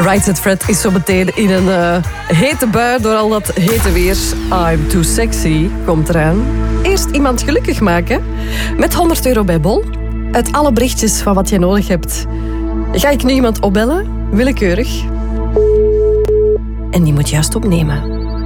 Right Said Fred is zo meteen in een hete bui door al dat hete weer. I'm Too Sexy komt eraan. Eerst iemand gelukkig maken met €100 bij Bol. Uit alle berichtjes van wat je nodig hebt ga ik nu iemand opbellen, willekeurig. En die moet juist opnemen.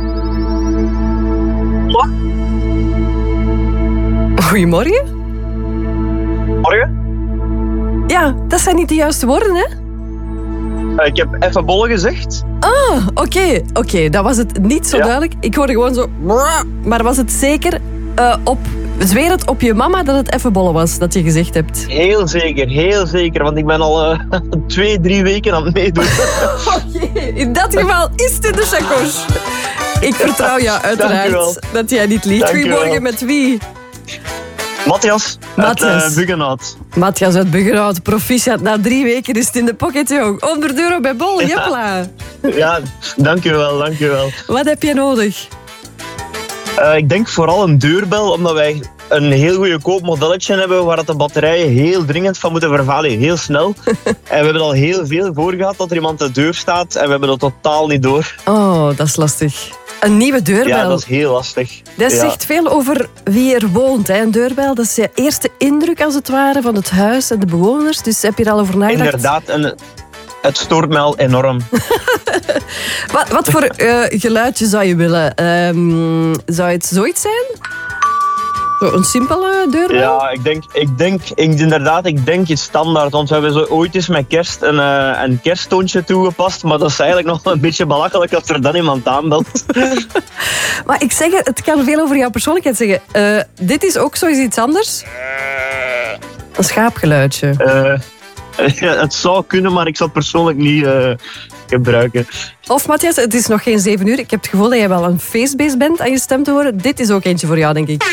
Goedemorgen. Morgen? Ja, dat zijn niet de juiste woorden, hè? Ik heb even bollen gezegd. Ah, oké. Dat was het niet zo duidelijk. Ik hoorde gewoon zo... Maar was het zeker zweer het op je mama dat het even bollen was, dat je gezegd hebt? Heel zeker. Want ik ben al 2-3 weken aan het meedoen. Oké, in dat geval is het in de chakos. Ik vertrouw jou uiteraard dat jij niet liegt. Goedemorgen, met wie? Matthias uit Buggenhout. Matthias uit Buggenhout, proficiat. Na 3 weken is het in de pocket, jong. €100 bij Bol, jepla. Ja, dankjewel. Wat heb je nodig? Ik denk vooral een deurbel, omdat wij een heel goedkoop modelletje hebben waar de batterijen heel dringend van moeten vervalen, heel snel. En we hebben al heel veel voor gehad dat er iemand aan de deur staat en we hebben dat totaal niet door. Oh, dat is lastig. Een nieuwe deurbel. Ja, dat is heel lastig. Dat zegt veel over wie er woont, hè. Een deurbel, dat is je eerste indruk als het ware van het huis en de bewoners. Dus heb je er al over nagedacht? Inderdaad, en het stoort mij al enorm. Wat voor geluidje zou je willen? Zou het zoiets zijn? Zo een simpele deurbel? Ja, ik denk iets standaard. Want we hebben zo ooit eens met kerst een kersttoontje toegepast. Maar dat is eigenlijk nog een beetje belachelijk als er dan iemand aanbelt. Maar ik zeg het kan veel over jouw persoonlijkheid zeggen. Dit is ook zoiets anders? Een schaapgeluidje. Ja, het zou kunnen, maar ik zal het persoonlijk niet gebruiken. Of Matthias, het is nog geen 7 uur. Ik heb het gevoel dat jij wel een feestbeest bent aan je stem te horen. Dit is ook eentje voor jou, denk ik.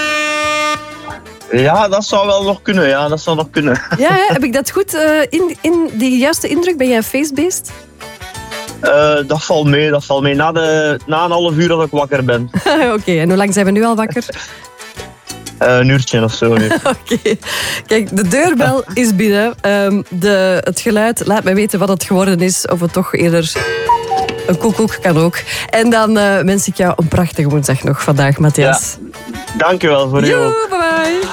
Ja, dat zou wel nog kunnen. Ja, heb ik dat goed in die juiste indruk? Ben jij een feestbeest? Dat valt mee. Na een half uur dat ik wakker ben. Oké, en hoe lang zijn we nu al wakker? Een uurtje of zo nu. Oké. Kijk, de deurbel is binnen. Het geluid, laat mij weten wat het geworden is. Of het toch eerder een koekoek kan ook. En dan wens ik jou een prachtige woensdag nog vandaag, Matthias. Ja. Dankjewel voor jou. Bye bye.